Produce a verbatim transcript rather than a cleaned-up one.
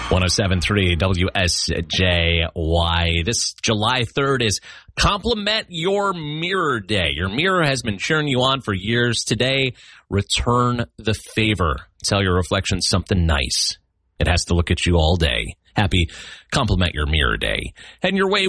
one oh seven point three W S J Y. This July third is Compliment Your Mirror Day. Your mirror has been cheering you on for years. Today, return the favor. Tell your reflection something nice. It has to look at you all day. Happy Compliment Your Mirror Day. Heading your way